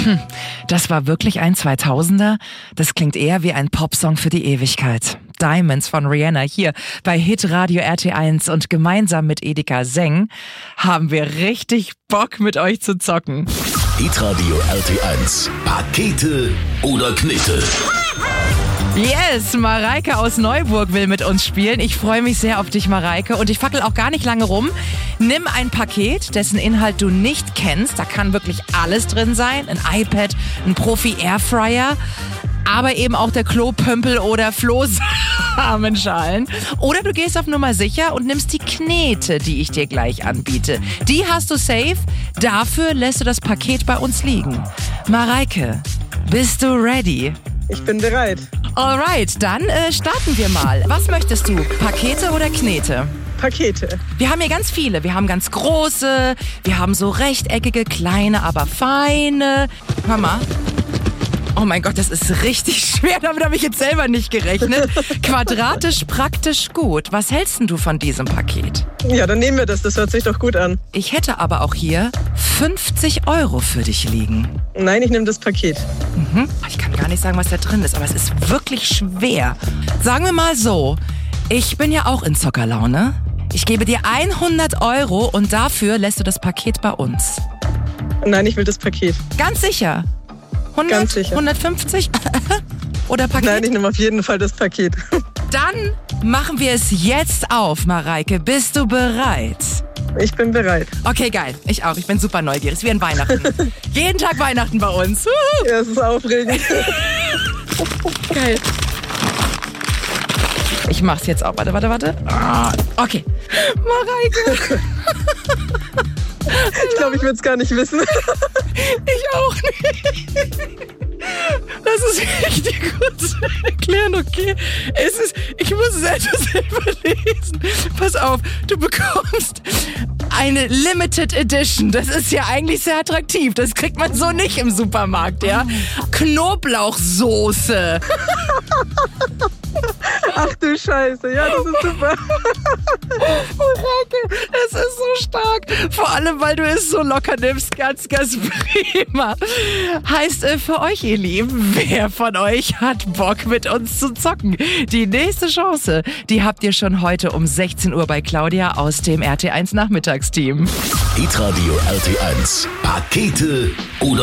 Das war wirklich ein 2000er? Das klingt eher wie ein Popsong für die Ewigkeit. Diamonds von Rihanna hier bei Hitradio RT1 und gemeinsam mit Edeka Seng haben wir richtig Bock mit euch zu zocken. Hitradio RT1, Pakete oder Knete? Yes, Mareike aus Neuburg will mit uns spielen. Ich freue mich sehr auf dich, Mareike. Und ich fackel auch gar nicht lange rum. Nimm ein Paket, dessen Inhalt du nicht kennst. Da kann wirklich alles drin sein. Ein iPad, ein Profi-Airfryer, aber eben auch der Klopömpel oder Flohsamenschalen. Oder du gehst auf Nummer sicher und nimmst die Knete, die ich dir gleich anbiete. Die hast du safe. Dafür lässt du das Paket bei uns liegen. Mareike, bist du ready? Ich bin bereit. Alright, dann starten wir mal. Was möchtest du? Pakete oder Knete? Pakete. Wir haben hier ganz viele. Wir haben ganz große, wir haben so rechteckige, kleine, aber feine. Hör mal. Oh mein Gott, das ist richtig schwer. Damit habe ich jetzt selber nicht gerechnet. Quadratisch, praktisch gut. Was hältst denn du von diesem Paket? Ja, dann nehmen wir das. Das hört sich doch gut an. Ich hätte aber auch hier 50 € für dich liegen. Nein, ich nehme das Paket. Ich kann gar nicht sagen, was da drin ist, aber es ist wirklich schwer. Sagen wir mal so, ich bin ja auch in Zockerlaune. Ich gebe dir 100 € und dafür lässt du das Paket bei uns. Nein, ich will das Paket. Ganz sicher? 100, Ganz sicher. 150? Oder Paket? Nein, ich nehme auf jeden Fall das Paket. Dann machen wir es jetzt auf, Mareike. Bist du bereit? Ich bin bereit. Okay, geil. Ich auch. Ich bin super neugierig. Es ist wie an Weihnachten. Jeden Tag Weihnachten bei uns. Ja, es ist aufregend. Geil. Ich mach's jetzt auch. Warte. Okay. Mareike. Ich glaube, ich würde es gar nicht wissen. Ich auch nicht. Das ist richtig gut zu erklären, okay? Ich muss es etwas selber lesen. Pass auf, du bekommst eine Limited Edition. Das ist ja eigentlich sehr attraktiv. Das kriegt man so nicht im Supermarkt, ja? Knoblauchsoße. Ach du Scheiße, ja, das ist super. Es ist so stark. Vor allem, weil du es so locker nimmst. Ganz, ganz prima. Heißt für euch, ihr Lieben, wer von euch hat Bock mit uns zu zocken? Die nächste Chance, die habt ihr schon heute um 16 Uhr bei Claudia aus dem RT1 Nachmittagsteam. Hitradio RT1, Pakete oder